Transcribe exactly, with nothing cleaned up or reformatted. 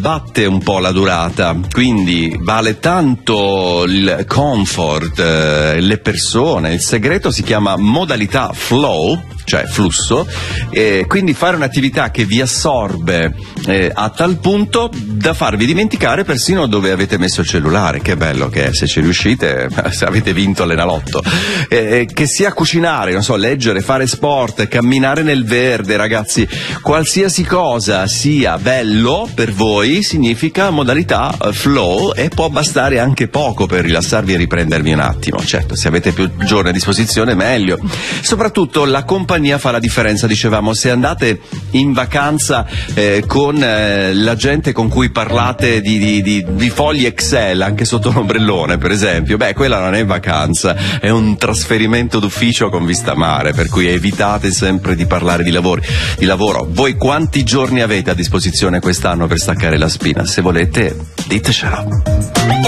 sbatte un po' la durata, quindi vale tanto il comfort, eh, le persone. Il segreto si chiama modalità flow, cioè flusso, e quindi fare un'attività che vi assorbe eh, a tal punto da farvi dimenticare persino dove avete messo il cellulare. Che bello che è, se ci riuscite, se avete vinto l'Enalotto. Eh, che sia cucinare, non so, leggere, fare sport, camminare nel verde, ragazzi, qualsiasi cosa sia bello per voi significa modalità flow, e può bastare anche poco per rilassarvi e riprendervi un attimo. Certo, se avete più giorni a disposizione meglio. Soprattutto la compagnia fa la differenza, dicevamo. Se andate in vacanza eh, con eh, la gente con cui parlate di, di, di, di fogli Excel anche sotto l'ombrellone, per esempio, beh, quella non è vacanza, è un trasferimento d'ufficio con vista mare, per cui evitate sempre di parlare di lavori, di lavoro. Voi quanti giorni avete a disposizione quest'anno per staccare la spina? Se volete, ditecelo.